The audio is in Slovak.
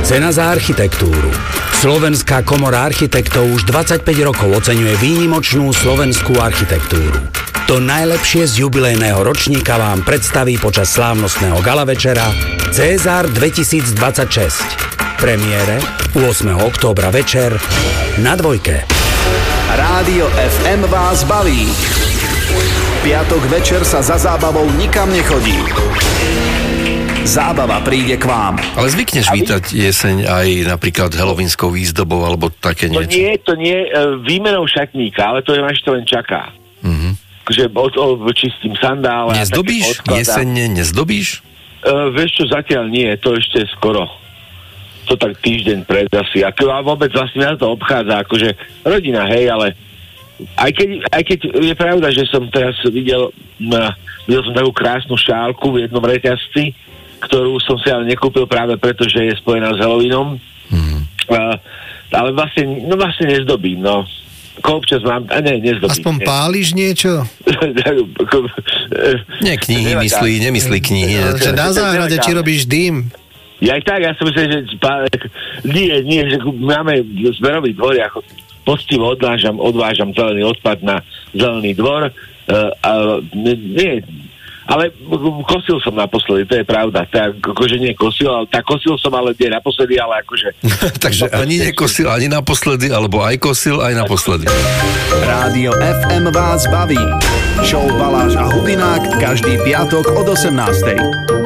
Cena za architektúru. Slovenská komora architektov už 25 rokov oceňuje výnimočnú slovenskú architektúru. To najlepšie z jubilejného ročníka vám predstaví počas slávnostného gala večera César 2026. Premiére 8. októbra večer na Dvojke. Rádio FM vás baví. Piatok večer sa za zábavou nikam nechodí. Zábava príde k vám. Ale zvykneš vítať jeseň aj napríklad halloweenskou výzdobou alebo také niečo? To nie výmenou šatníka, ale to je to len čaká. Že čistím sandále. Nezdobíš? Jesenne nezdobíš? Vieš čo, zatiaľ nie, to ešte skoro. To tak týždeň pred asi. A vôbec vlastne mňa to obchádza, akože rodina, hej, ale aj keď je pravda, že som teraz videl som takú krásnu šálku v jednom reťazci, ktorú som si ale nekúpil práve preto, že je spojená s Halloweenom. Ale vlastne nezdobím, no. Občas mám, nezdobím. Aspoň páliš niečo? Nie, knihy nemyslí knihy. Na záhrade či robíš dým? Ja som myslel, že nie, že máme zberový dvor, ako poctivo odvážam zelený odpad na zelený dvor. Ale kosil som naposledy, to je pravda. Akože nie kosil, ale kosil som, ale nie naposledy, ale akože... Takže ani nekosil, ani naposledy, alebo aj kosil, aj naposledy. Rádio FM vás baví. Show Baláž a Hubinák každý piatok od 18.